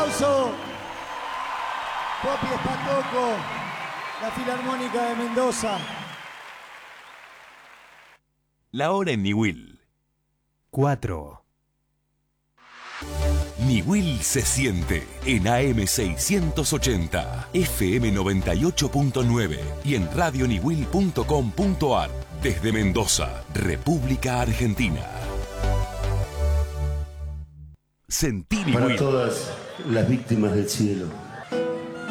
aplauso. Popi Espatoco, la Filarmónica de Mendoza. La hora en Niwil. 4. Niwil se siente en AM 680, FM 98.9 y en radioniwil.com.ar desde Mendoza, República Argentina. Sentí Para Niwil. todas las víctimas del cielo.